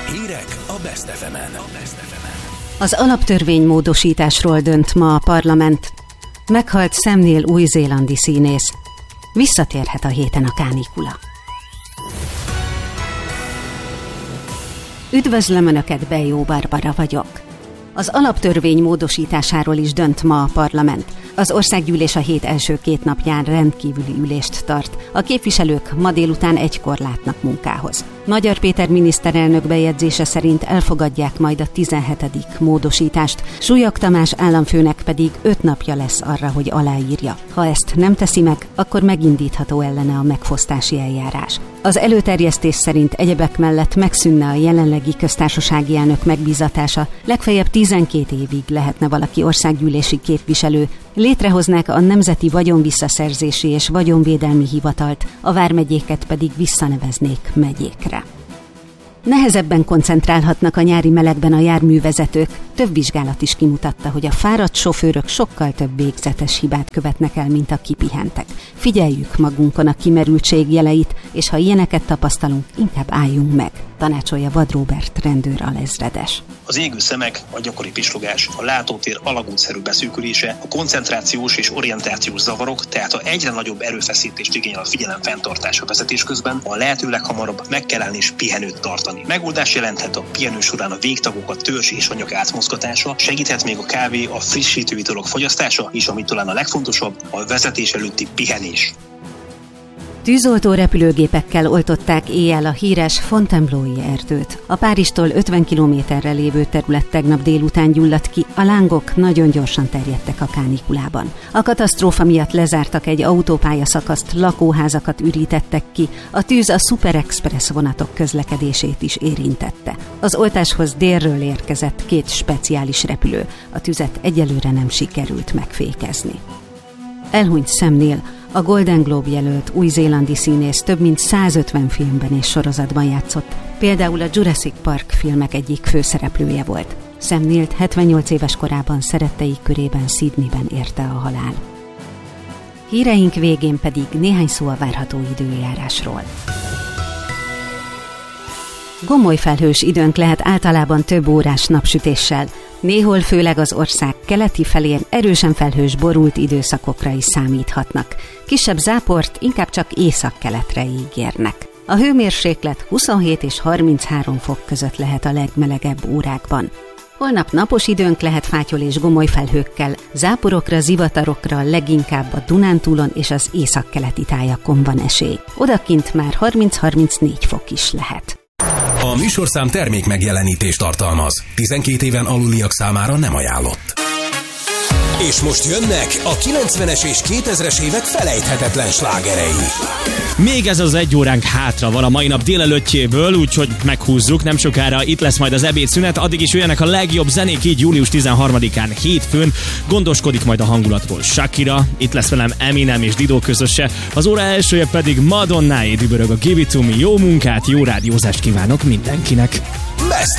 Hírek a Best FM-en. Az alaptörvény módosításról dönt ma a parlament. Meghalt Sam Neill új-zélandi színész. Visszatérhet a héten a kánikula. Üdvözlöm Önöket, Bejó Barbara vagyok. Az alaptörvény módosításáról is dönt ma a parlament. Az országgyűlés a hét első 2 napján rendkívüli ülést tart. A képviselők ma délután 1-kor látnak munkához. Magyar Péter miniszterelnök bejegyzése szerint elfogadják majd a 17. módosítást, Súlyog Tamás államfőnek pedig 5 napja lesz arra, hogy aláírja. Ha ezt nem teszi meg, akkor megindítható ellene a megfosztási eljárás. Az előterjesztés szerint egyebek mellett megszűnne a jelenlegi köztársasági elnök megbízatása, legfeljebb 12 évig lehetne valaki országgyűlési képviselő, létrehoznák a Nemzeti Vagyonvisszaszerzési és Vagyonvédelmi Hivatalt, a vármegyéket pedig visszaneveznék megyékre. Nehezebben koncentrálhatnak a nyári melegben a járművezetők. Több vizsgálat is kimutatta, hogy a fáradt sofőrök sokkal több végzetes hibát követnek el, mint a kipihentek. Figyeljük magunkon a kimerültség jeleit, és ha ilyeneket tapasztalunk, inkább álljunk meg, tanácsolja Vad Róbert rendőr alezredes. Az égő szemek, a gyakori pislogás, a látótér alagútszerű beszűkülése, a koncentrációs és orientációs zavarok, tehát a egyre nagyobb erőfeszítést igényel a figyelem fenntartása vezetés közben, a lehető leghamarabb meg kell állni és pihenőt tartani. Megoldás jelenthet a pihenő során a végtagok, a törzs és anyag átmozgatása, segíthet még a kávé, a frissítő italok fogyasztása, és ami talán a legfontosabb, a vezetés előtti pihenés. Tűzoltó repülőgépekkel oltották éjjel a híres Fontainebleau-i erdőt. A Páristól 50 kilométerre lévő terület tegnap délután gyulladt ki, a lángok nagyon gyorsan terjedtek a kánikulában. A katasztrófa miatt lezártak egy autópályaszakaszt, lakóházakat ürítettek ki, a tűz a Super Express vonatok közlekedését is érintette. Az oltáshoz délről érkezett 2 speciális repülő, a tüzet egyelőre nem sikerült megfékezni. Elhunyt Sam Neill, a Golden Globe jelölt új-zélandi színész több mint 150 filmben és sorozatban játszott, például a Jurassic Park filmek egyik főszereplője volt. Sam Neillt 78 éves korában szerettei körében Sydneyben érte a halál. Híreink végén pedig néhány szó a várható időjárásról. Gomoly felhős időnk lehet általában több órás napsütéssel. Néhol főleg az ország keleti felén erősen felhős borult időszakokra is számíthatnak. Kisebb záport inkább csak északkeletre ígérnek. A hőmérséklet 27 és 33 fok között lehet a legmelegebb órákban. Holnap napos időnk lehet fátyol és gomoly felhőkkel, záporokra, zivatarokra leginkább a Dunántúlon és az északkeleti tájakon van esély. Odakint már 30-34 fok is lehet. A műsorszám termék megjelenítést tartalmaz. 12 éven aluliak számára nem ajánlott. És most jönnek a 90-es és 2000-es évek felejthetetlen slágerei. Még ez az 1 óránk hátra van a mai nap délelőttjéből, úgyhogy meghúzzuk, nem sokára itt lesz majd az ebédszünet, addig is jöjjenek a legjobb zenék, így július 13-án hétfőn gondoskodik majd a hangulatról Shakira, itt lesz velem Eminem és Dido közöse, az óra elsője pedig Madonnáé dübörög a Give It To Me. Jó munkát, jó rádiózást kívánok mindenkinek! Best